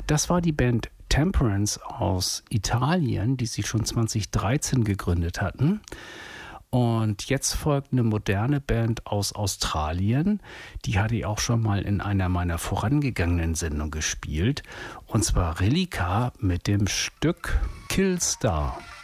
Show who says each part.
Speaker 1: Das war die Band Temperance aus Italien, die sie schon 2013 gegründet hatten. Und jetzt folgt eine moderne Band aus Australien. Die hatte ich auch schon mal in einer meiner vorangegangenen Sendungen gespielt. Und zwar Relica mit dem Stück Killstar.